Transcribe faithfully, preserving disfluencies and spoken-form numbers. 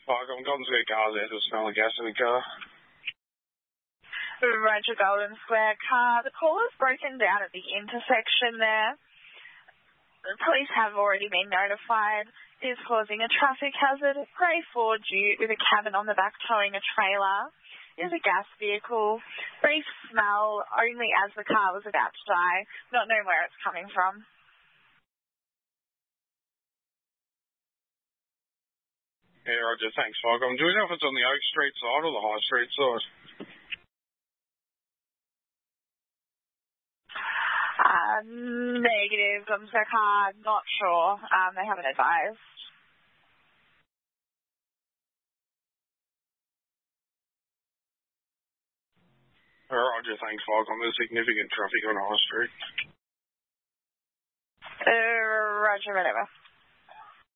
Like, I'm going to get cars out to smell the gas in the car. Roger, Golden Square car. The caller's broken down at the intersection there. The police have already been notified. It is causing a traffic hazard. Grey Ford Ute with a cabin on the back towing a trailer. It is a gas vehicle. Brief smell only as the car was about to die. Not knowing where it's coming from. Yeah, Roger, thanks, Mike. I'm doing if it's on the Oak Street side or the High Street side. Uh, negative, I'm so hard, not sure. Um, they haven't advised. Roger, thanks, Mike. There's significant traffic on High Street. Uh, Roger, whatever.